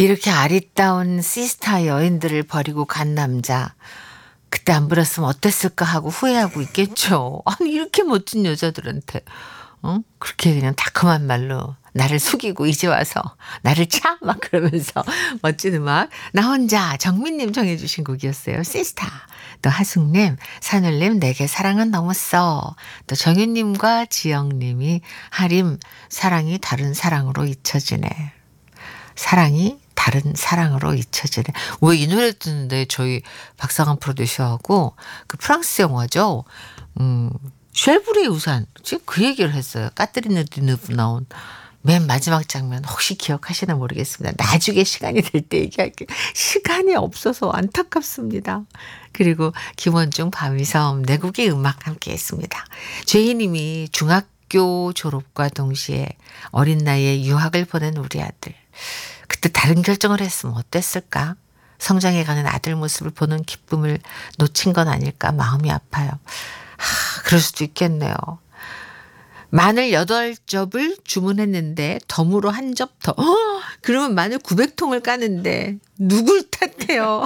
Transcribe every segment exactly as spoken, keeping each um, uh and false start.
이렇게 아리따운 시스타 여인들을 버리고 간 남자. 그때 안 불었으면 어땠을까 하고 후회하고 있겠죠. 아니 이렇게 멋진 여자들한테 어? 그렇게 그냥 다크한 말로 나를 속이고 이제 와서 나를 차? 막 그러면서 멋진 음악. 나 혼자 정민님 정해 주신 곡이었어요. 시스타. 또 하숙님, 산울님 내게 사랑은 너무 써. 또 정윤님과 지영님이 하림 사랑이 다른 사랑으로 잊혀지네. 사랑이 다른 사랑으로 잊혀지네. 왜 이 노래 듣는데 저희 박상한 프로듀서하고 그 프랑스 영화죠. 음, 쉘브리의 우산. 지금 그 얘기를 했어요. 까트리느 드누브 나온 맨 마지막 장면 혹시 기억하시나 모르겠습니다. 나중에 시간이 될 때 얘기할게요. 시간이 없어서 안타깝습니다. 그리고 김원중 밤이섬 네 곡의 음악 함께 했습니다. 제이님이 중학교 졸업과 동시에 어린 나이에 유학을 보낸 우리 아들. 그때 다른 결정을 했으면 어땠을까? 성장해가는 아들 모습을 보는 기쁨을 놓친 건 아닐까 마음이 아파요. 하, 그럴 수도 있겠네요. 마늘 여덟 접을 주문했는데 덤으로 한 접 더. 어, 그러면 마늘 구백 통을 까는데 누굴 탓해요?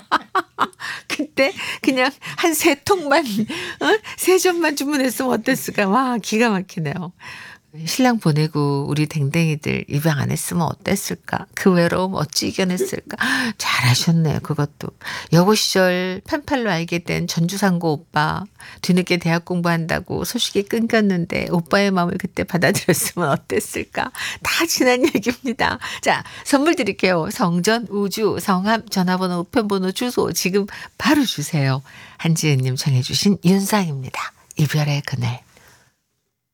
그때 그냥 한 세 통만 어? 세 접만 주문했으면 어땠을까? 와 기가 막히네요. 신랑 보내고 우리 댕댕이들 입양 안 했으면 어땠을까? 그 외로움 어찌 이겨냈을까? 잘하셨네요. 그것도. 여고 시절 펜팔로 알게 된 전주상고 오빠. 뒤늦게 대학 공부한다고 소식이 끊겼는데 오빠의 마음을 그때 받아들였으면 어땠을까? 다 지난 얘기입니다. 자, 선물 드릴게요. 성전, 우주, 성함, 전화번호, 우편번호, 주소 지금 바로 주세요. 한지은님 청해 주신 윤상입니다. 이별의 그날.